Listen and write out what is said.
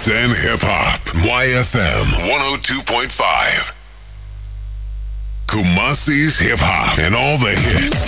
hits and hip hop. YFM 102.5. Kumasi's hip hop and all the hits.